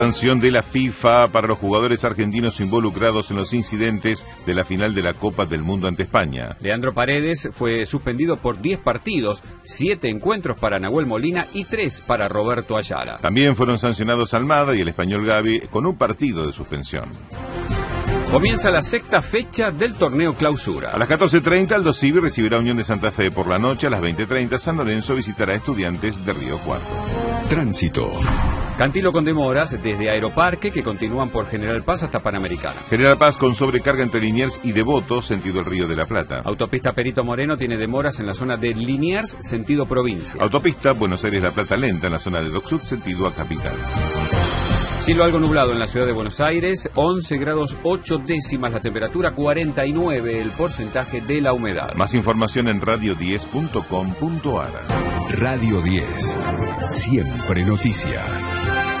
Sanción de la FIFA para los jugadores argentinos involucrados en los incidentes de la final de la Copa del Mundo ante España. Leandro Paredes fue suspendido por 10 partidos, 7 encuentros para Nahuel Molina y 3 para Roberto Ayala. También fueron sancionados Almada y el español Gavi con un partido de suspensión. Comienza la sexta fecha del torneo Clausura. A las 14:30 Aldo Civi recibirá Unión de Santa Fe. Por la noche, a las 20:30, San Lorenzo visitará a Estudiantes de Río Cuarto. Tránsito. Cantilo con demoras desde Aeroparque que continúan por General Paz hasta Panamericana. General Paz con sobrecarga entre Liniers y Devoto, sentido el Río de la Plata. Autopista Perito Moreno tiene demoras en la zona de Liniers, sentido provincia. Autopista Buenos Aires-La Plata lenta en la zona de Dock Sud, sentido a Capital. Cielo algo nublado en la ciudad de Buenos Aires, 11 grados 8 décimas la temperatura, 49 el porcentaje de la humedad. Más información en radio10.com.ar. Radio 10. Siempre noticias.